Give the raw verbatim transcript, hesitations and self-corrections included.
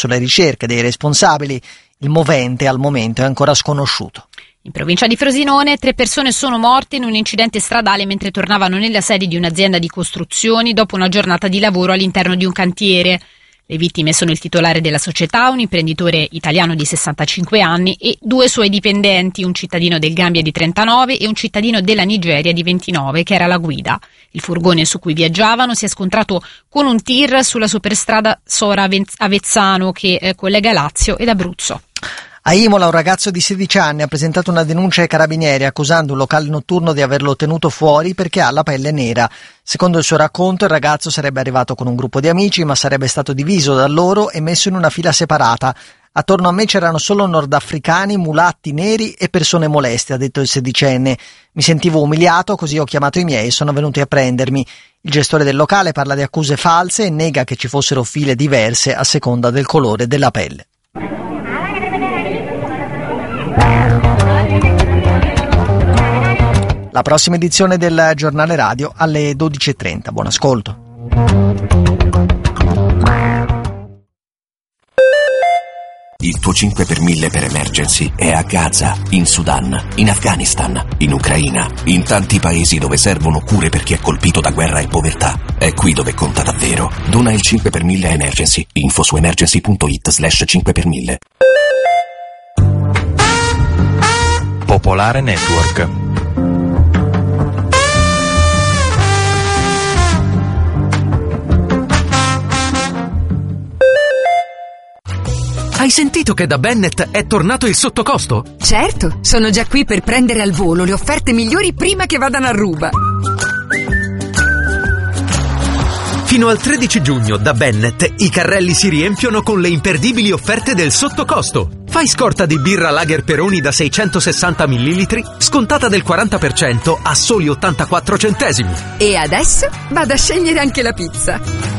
adesso le ricerche dei responsabili. Il movente al momento è ancora sconosciuto. In provincia di Frosinone, tre persone sono morte in un incidente stradale mentre tornavano nella sede di un'azienda di costruzioni dopo una giornata di lavoro all'interno di un cantiere. Le vittime sono il titolare della società, un imprenditore italiano di sessantacinque anni, e due suoi dipendenti, un cittadino del Gambia di trentanove e un cittadino della Nigeria di ventinove, che era la guida. Il furgone su cui viaggiavano si è scontrato con un tir sulla superstrada Sora-Avezzano che eh, collega Lazio ed Abruzzo. A Imola un ragazzo di sedici anni ha presentato una denuncia ai carabinieri accusando un locale notturno di averlo tenuto fuori perché ha la pelle nera. Secondo il suo racconto il ragazzo sarebbe arrivato con un gruppo di amici ma sarebbe stato diviso da loro e messo in una fila separata. Attorno a me c'erano solo nordafricani, mulatti, neri e persone moleste, ha detto il sedicenne. Mi sentivo umiliato, così ho chiamato i miei e sono venuti a prendermi. Il gestore del locale parla di accuse false e nega che ci fossero file diverse a seconda del colore della pelle. La prossima edizione del giornale radio alle dodici e trenta. Buon ascolto. Il tuo cinque per mille per emergency è a Gaza, in Sudan, in Afghanistan, in Ucraina, in tanti paesi dove servono cure per chi è colpito da guerra e povertà. È qui dove conta davvero. Dona il cinque per mille a Emergency. Info su emergency punto it slash cinque per mille. Popolare Network. Hai sentito che da Bennett è tornato il sottocosto? Certo, sono già qui per prendere al volo le offerte migliori prima che vadano a ruba. Fino al tredici giugno da Bennett i carrelli si riempiono con le imperdibili offerte del sottocosto. Fai scorta di birra Lager Peroni da seicentosessanta millilitri, scontata del quaranta per cento a soli ottantaquattro centesimi. E adesso vado a scegliere anche la pizza.